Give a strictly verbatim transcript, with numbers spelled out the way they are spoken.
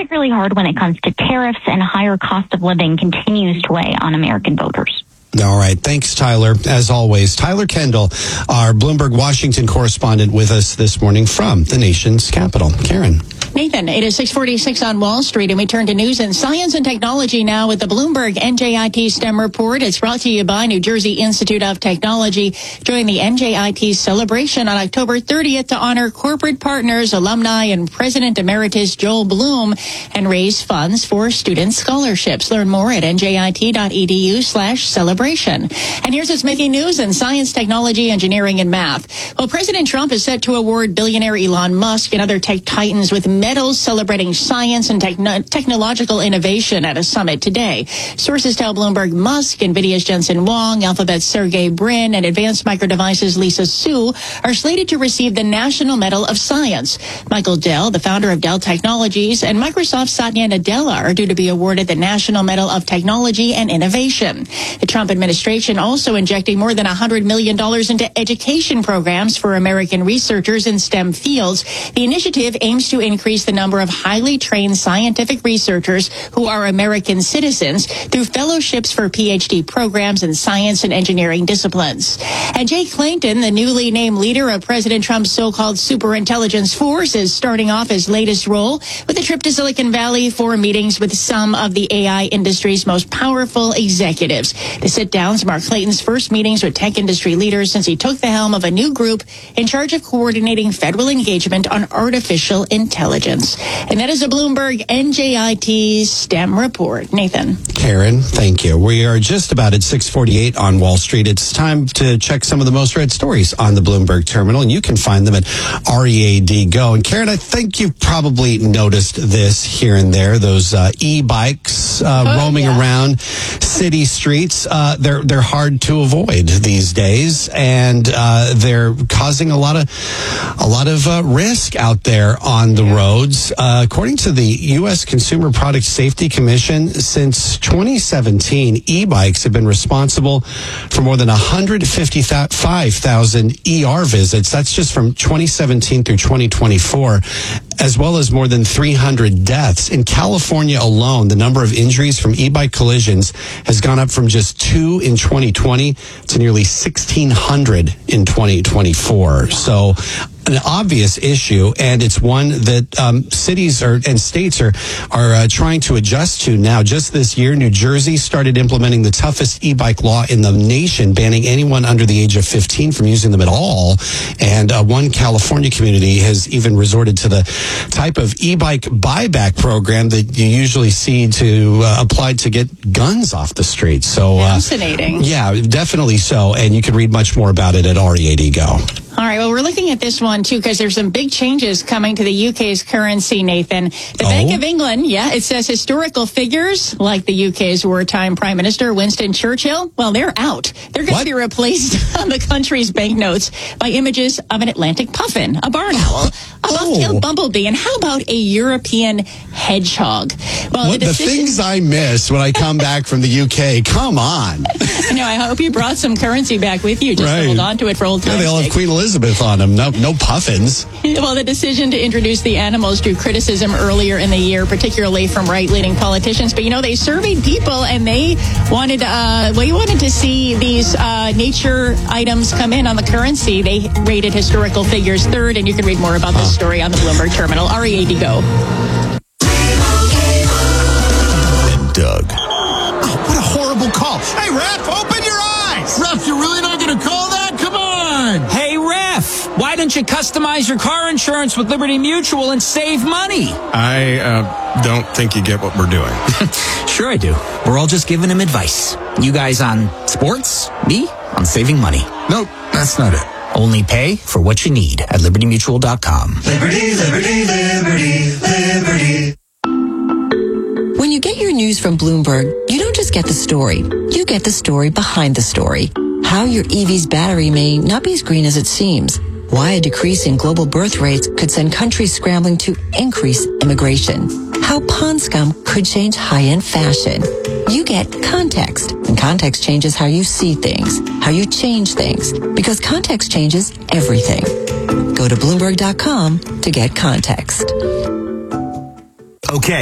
particularly hard when it comes to tariffs and higher cost of living continues to weigh on American voters. All right. Thanks, Tyler. As always, Tyler Kendall, our Bloomberg Washington correspondent, with us this morning from the nation's capital. Karen. Nathan, it is six forty-six on Wall Street, and we turn to news and science and technology now with the Bloomberg N J I T STEM report. It's brought to you by New Jersey Institute of Technology. Join the N J I T celebration on October thirtieth to honor corporate partners, alumni, and President Emeritus Joel Bloom, and raise funds for student scholarships. Learn more at njit.edu slash celebration. And here's what's making news in science, technology, engineering, and math. Well, President Trump is set to award billionaire Elon Musk and other tech titans with medals celebrating science and techno- technological innovation at a summit today. Sources tell Bloomberg Musk, NVIDIA's Jensen Huang, Alphabet's Sergey Brin, and Advanced Micro Devices' Lisa Su are slated to receive the National Medal of Science. Michael Dell, the founder of Dell Technologies, and Microsoft's Satya Nadella are due to be awarded the National Medal of Technology and Innovation. The Trump administration also injecting more than one hundred million dollars into education programs for American researchers in STEM fields. The initiative aims to increase the number of highly trained scientific researchers who are American citizens through fellowships for P H D programs in science and engineering disciplines. And Jay Clayton, the newly named leader of President Trump's so-called superintelligence force, is starting off his latest role with a trip to Silicon Valley for meetings with some of the A I industry's most powerful executives. The sit-downs mark Clayton's first meetings with tech industry leaders since he took the helm of a new group in charge of coordinating federal engagement on artificial intelligence. And that is a Bloomberg N J I T STEM report. Nathan. Karen, thank you. We are just about at six forty-eight on Wall Street. It's time to check some of the most read stories on the Bloomberg terminal, and you can find them at R E A D Go. And Karen, I think you've probably noticed this here and there, those uh, e-bikes uh, oh, roaming yeah. around city streets. Uh, they're they're hard to avoid these days, and uh, they're causing a lot of a lot of uh, risk out there on the road. Uh, according to the U S Consumer Product Safety Commission, since twenty seventeen, e-bikes have been responsible for more than one hundred fifty-five thousand E R visits. That's just from twenty seventeen through twenty twenty-four, as well as more than three hundred deaths. In California alone, the number of injuries from e-bike collisions has gone up from just two in twenty twenty to nearly sixteen hundred in twenty twenty-four. So an obvious issue, and it's one that um, cities are, and states are are uh, trying to adjust to now. Just this year, New Jersey started implementing the toughest e-bike law in the nation, banning anyone under the age of fifteen from using them at all. And uh, one California community has even resorted to the type of e-bike buyback program that you usually see to uh, apply to get guns off the street. So uh, fascinating. Yeah, definitely so. And you can read much more about it at R E A D Go. All right, well, we're looking at this one, too, because there's some big changes coming to the U K's currency, Nathan. The oh. Bank of England, yeah, it says historical figures like the U K's wartime Prime Minister Winston Churchill, well, they're out. They're going what? to be replaced on the country's banknotes by images of an Atlantic puffin, a barn owl, a buff-tailed oh. bumblebee, and how about a European hedgehog? Well, what, the, decision- the things I miss when I come back from the U K, come on. I know, I hope you brought some currency back with you just right. to hold on to it for old times' Yeah, they all have Queen Elizabeth. Elizabeth on them. No, no puffins. Well, the decision to introduce the animals drew criticism earlier in the year, particularly from right-leaning politicians. But, you know, they surveyed people, and they wanted, uh, we wanted to see these uh, nature items come in on the currency. They rated historical figures third, and you can read more about this story on the Bloomberg terminal. R E A D Go. And Doug. Oh, what a horrible call. Hey, Ref, open your eyes. Ref, you're really not going to call that? Come on. Hey, Ref, why don't you customize your car insurance with Liberty Mutual and save money? I uh, don't think you get what we're doing. Sure I do. We're all just giving him advice. You guys on sports, me on saving money. Nope, that's not it. Only pay for what you need at liberty mutual dot com. Liberty, liberty, liberty, liberty. When you get your news from Bloomberg, you don't just get the story. You get the story behind the story. How your E V's battery may not be as green as it seems. Why a decrease in global birth rates could send countries scrambling to increase immigration. How pond scum could change high-end fashion. You get context, and context changes how you see things, how you change things, because context changes everything. Go to Bloomberg dot com to get context. Okay.